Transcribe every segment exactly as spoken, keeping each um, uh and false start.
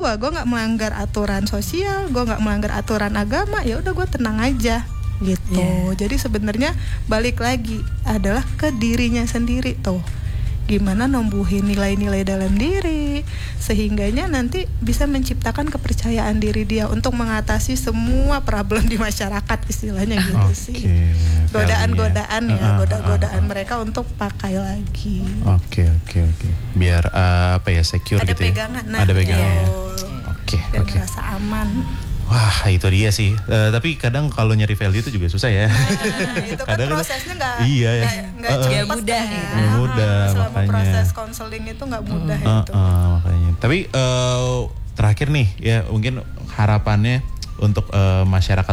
gue, gue nggak melanggar aturan sosial, gue nggak melanggar aturan agama, ya udah gue tenang aja gitu. Yeah. Jadi sebenarnya balik lagi adalah ke dirinya sendiri tuh. Gimana numbuhin nilai-nilai dalam diri sehingganya nanti bisa menciptakan kepercayaan diri dia untuk mengatasi semua problem di masyarakat istilahnya gitu okay. sih. Godaan-godaan ya, uh, goda-godaan uh, uh, uh. mereka untuk pakai lagi. Oke, okay, oke, okay, oke. Okay. Biar uh, apa ya, secure ada gitu pegangan, ya. Nah, ada pegangan. Ya. Oke, Dan oke. merasa aman. Wah, itu dia sih. Uh, tapi kadang kalau nyari value itu juga susah ya. Nah, itu kan kadang prosesnya nggak iya, ya. nggak uh, cepat mudah. Ya. Nggak mudah, selama makanya. proses konseling itu nggak mudah uh, itu. Uh, makanya. Tapi uh, terakhir nih ya, mungkin harapannya untuk uh, masyarakat,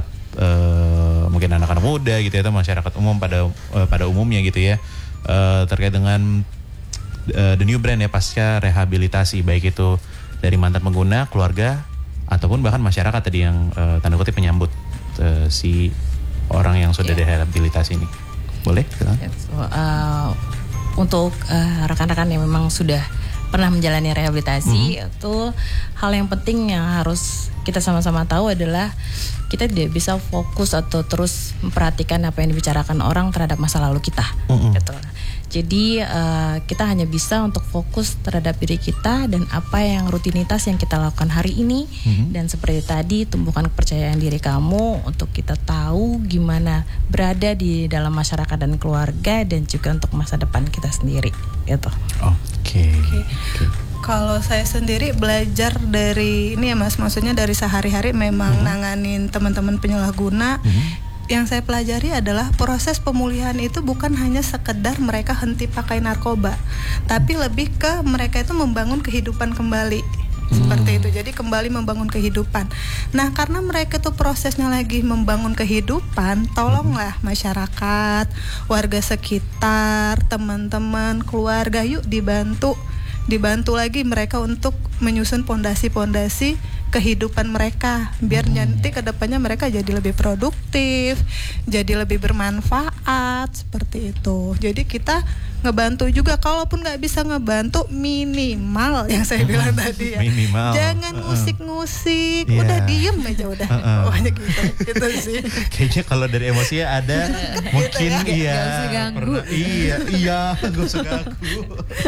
uh, mungkin anak-anak muda gitu ya, atau masyarakat umum pada uh, pada umumnya gitu ya, uh, terkait dengan uh, the new brand ya pasca rehabilitasi, baik itu dari mantan pengguna, keluarga, ataupun bahkan masyarakat tadi yang uh, tanda kutip menyambut uh, si orang yang sudah yeah. direhabilitasi ini. Boleh? Yes. Uh, untuk uh, rekan-rekan yang memang sudah pernah menjalani rehabilitasi, mm-hmm. itu hal yang penting yang harus kita sama-sama tahu adalah kita tidak bisa fokus atau terus memperhatikan apa yang dibicarakan orang terhadap masa lalu kita. Mm-hmm. Gitu. Jadi uh, kita hanya bisa untuk fokus terhadap diri kita dan apa yang rutinitas yang kita lakukan hari ini. Mm-hmm. Dan seperti tadi, tumbuhkan kepercayaan diri kamu untuk kita tahu gimana berada di dalam masyarakat dan keluarga, dan juga untuk masa depan kita sendiri gitu. Oke. Okay. Okay. Okay. Kalau saya sendiri belajar dari ini ya Mas, maksudnya dari sehari-hari memang mm-hmm. nanganin teman-teman penyalahguna. Mm-hmm. Yang saya pelajari adalah proses pemulihan itu bukan hanya sekedar mereka henti pakai narkoba, tapi lebih ke mereka itu membangun kehidupan kembali. Seperti hmm. itu, jadi kembali membangun kehidupan. Nah, karena mereka itu prosesnya lagi membangun kehidupan, tolonglah masyarakat, warga sekitar, teman-teman, keluarga, yuk dibantu dibantu lagi mereka untuk menyusun pondasi-pondasi kehidupan mereka, biar nanti kedepannya mereka jadi lebih produktif, jadi lebih bermanfaat, seperti itu. Jadi kita ngebantu juga, kalaupun nggak bisa ngebantu minimal yang saya bilang tadi ya, minimal. Jangan ngusik-ngusik, uh-uh. udah yeah. diem aja udah, uh-uh. pokoknya gitu, gitu sih. Kayaknya kalau dari emosinya ada, mungkin gitu ya? iya, gak usah ganggu. Pernah, iya, iya, gak usah ganggu.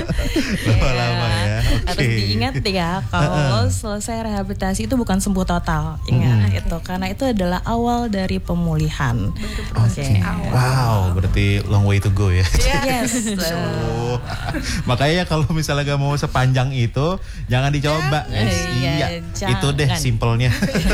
Lama-lama ya. Okay. Harus diingat ya, kalau uh-uh. selesai rehabilitasi itu bukan sembuh total, ingat hmm. itu, karena itu adalah awal dari pemulihan. Oke. Okay. Wow, berarti long way to go ya. Yes. Oh. Makanya kalau misalnya gak mau sepanjang itu, jangan dicoba, guys. Iya, iya. Itu deh simpelnya.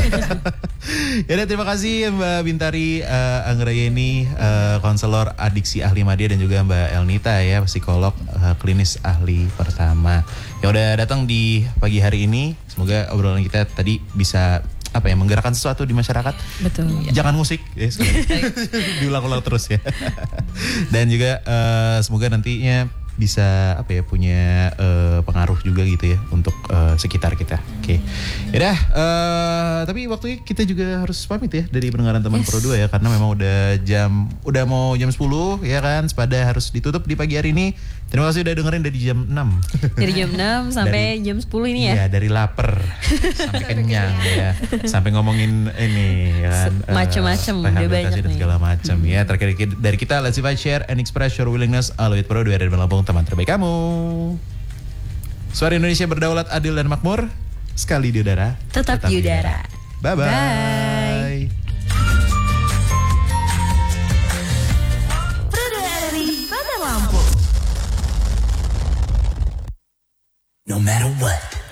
Ya, terima kasih Mbak Bintari uh, Anggrayeni, uh, konselor adiksi ahli media, dan juga Mbak Elnita ya, psikolog uh, klinis ahli pertama, yang udah datang di pagi hari ini. Semoga obrolan kita tadi bisa apa ya, menggerakkan sesuatu di masyarakat. Betul. Jangan musik ya, diulang-ulang terus ya. Dan juga uh, semoga nantinya bisa apa ya, punya uh, pengaruh juga gitu ya untuk uh, sekitar kita. Oke. Okay. Yaudah, uh, tapi waktunya kita juga harus pamit ya dari pendengaran teman yes. Pro dua ya, karena memang udah jam udah mau jam sepuluh ya kan, Sepada harus ditutup di pagi hari ini. Terima kasih udah dengerin dari jam enam. Dari jam enam sampai dari, jam sepuluh ini ya. Iya, dari lapar sampai kenyang ya. Sampai ngomongin ini ya kan, macam-macam uh, rehabilitasi dan segala macam hmm. ya. Terakhir dari kita, let's invite, share and express your willingness. Alwit Pro dua dari Lampung, teman terbaik kamu. Suara Indonesia berdaulat, adil dan makmur. Sekali di udara, tetap, tetap di udara. Bye bye. Bye. No matter what.